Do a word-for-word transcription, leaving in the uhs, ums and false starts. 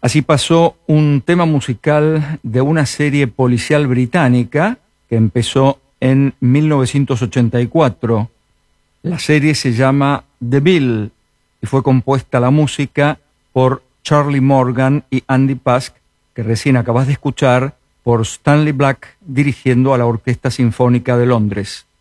Así pasó un tema musical de una serie policial británica que empezó en mil novecientos ochenta y cuatro. La serie se llama The Bill y fue compuesta la música por Charlie Morgan y Andy Pask, que recién acabas de escuchar, por Stanley Black dirigiendo a la Orquesta Sinfónica de Londres.